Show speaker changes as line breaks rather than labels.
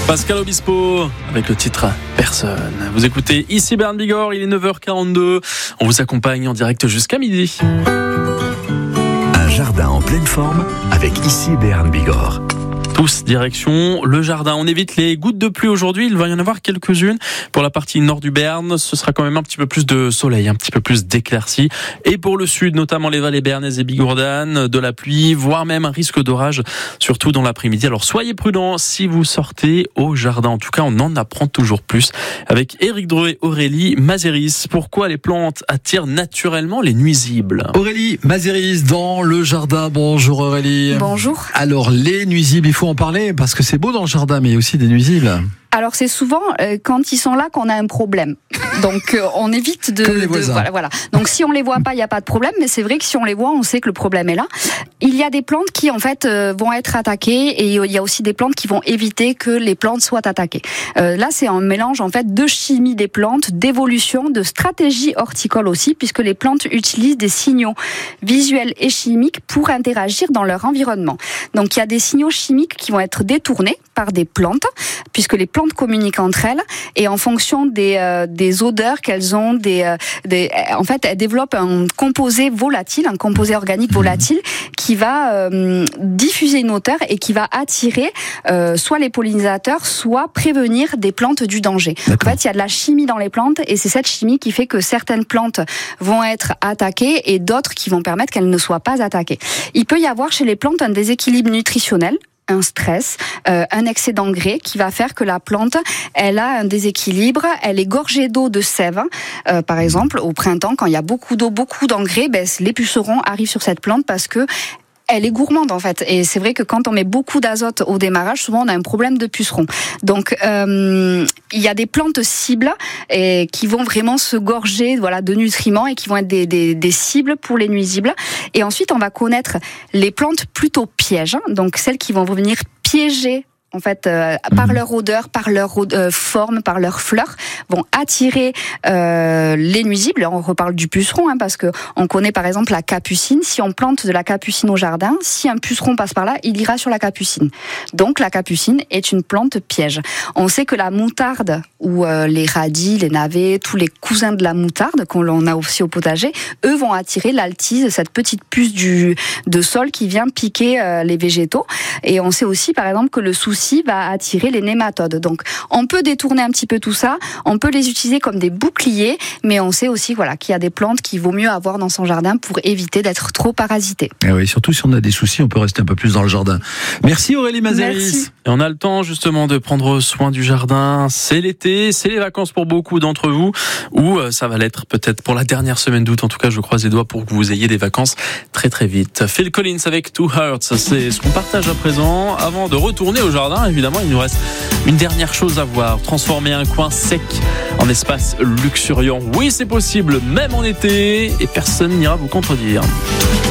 Pascal Obispo avec le titre Personne. Vous écoutez ici Bern Bigorre, il est 9h42. On vous accompagne en direct jusqu'à midi.
Un jardin en pleine forme avec ici Bern Bigorre.
Tous direction le jardin. On évite les gouttes de pluie aujourd'hui. Il va y en avoir quelques-unes. Pour la partie nord du Béarn, ce sera quand même un petit peu plus de soleil, un petit peu plus d'éclaircies. Et pour le sud, notamment les vallées béarnaises et bigourdanes, de la pluie, voire même un risque d'orage, surtout dans l'après-midi. Alors soyez prudents si vous sortez au jardin. En tout cas, on en apprend toujours plus avec Éric Dreux et Aurélie Mazéris. Pourquoi les plantes attirent naturellement les nuisibles?
Aurélie Mazéris dans le jardin. Bonjour Aurélie.
Bonjour.
Alors les nuisibles, il faut en parler parce que c'est beau dans le jardin, mais il y a aussi des nuisibles.
Alors c'est souvent quand ils sont là qu'on a un problème. Donc on évite de...
Comme les voisins.
Voilà. Donc si on les voit pas, il n'y a pas de problème, mais c'est vrai que si on les voit, on sait que le problème est là. Il y a des plantes qui en fait vont être attaquées et il y a aussi des plantes qui vont éviter que les plantes soient attaquées. Là c'est un mélange en fait de chimie des plantes, d'évolution, de stratégie horticole aussi, puisque les plantes utilisent des signaux visuels et chimiques pour interagir dans leur environnement. Donc il y a des signaux chimiques qui vont être détournés par des plantes, puisque les plantes communiquent entre elles et en fonction des odeurs qu'elles ont, en fait, elles développent un composé volatile, un composé organique volatile qui va diffuser une odeur et qui va attirer soit les pollinisateurs, soit prévenir des plantes du danger.
D'accord.
En fait, il y a de la chimie dans les plantes et c'est cette chimie qui fait que certaines plantes vont être attaquées et d'autres qui vont permettre qu'elles ne soient pas attaquées. Il peut y avoir chez les plantes un déséquilibre nutritionnel, un stress, un excès d'engrais qui va faire que la plante, elle a un déséquilibre, elle est gorgée d'eau, de sève. Par exemple, au printemps, quand il y a beaucoup d'eau, beaucoup d'engrais, les pucerons arrivent sur cette plante parce que elle est gourmande en fait, et c'est vrai que quand on met beaucoup d'azote au démarrage, souvent on a un problème de pucerons. Donc il y a des plantes cibles et qui vont vraiment se gorger de nutriments et qui vont être des cibles pour les nuisibles. Et ensuite on va connaître les plantes plutôt pièges, donc celles qui vont venir piéger en fait, par leur odeur, par leur forme, par leurs fleurs, vont attirer les nuisibles. On reparle du puceron, parce que on connaît par exemple la capucine. Si on plante de la capucine au jardin, si un puceron passe par là, il ira sur la capucine. Donc la capucine est une plante piège. On sait que la moutarde ou les radis, les navets, tous les cousins de la moutarde qu'on a aussi au potager, eux vont attirer l'altise, cette petite puce de sol qui vient piquer les végétaux. Et on sait aussi par exemple que le souci va attirer les nématodes. Donc on peut détourner un petit peu tout ça, on peut les utiliser comme des boucliers, mais on sait aussi qu'il y a des plantes qu'il vaut mieux avoir dans son jardin pour éviter d'être trop parasité.
Et oui, surtout si on a des soucis, on peut rester un peu plus dans le jardin. Merci Aurélie Mazéris.
Merci.
Et on a le temps justement de prendre soin du jardin. C'est l'été, c'est les vacances pour beaucoup d'entre vous, ou ça va l'être peut-être pour la dernière semaine d'août. En tout cas, je croise les doigts pour que vous ayez des vacances très très vite. Phil Collins avec Two Hearts, c'est ce qu'on partage à présent. Avant de retourner au jardin, évidemment, il nous reste une dernière chose à voir. Transformer un coin sec en espace luxuriant. Oui, c'est possible, même en été, et personne n'ira vous contredire.